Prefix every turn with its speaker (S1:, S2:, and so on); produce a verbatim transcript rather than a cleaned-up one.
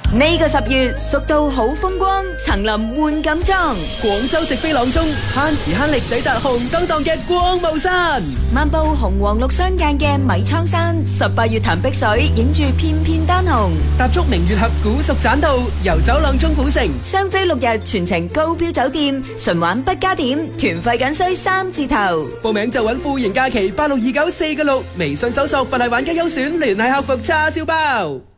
S1: 呢個十月，蜀道好風光，層林換錦裝。
S2: 廣州直飛朗中，慳時慳力抵達紅當當嘅光霧山。
S1: 漫步紅黃綠相間嘅米倉山，十八月潭碧水，影住片片丹紅。
S2: 踏足明月峽古蜀棧道，遊走朗中古城。
S1: 雙飛六日，全程高標酒店，純玩不加點，團費僅需三字頭。
S2: 報名就揾富盈假期八六二九四個六，微信搜索佛系玩家優選，聯繫客服叉燒包。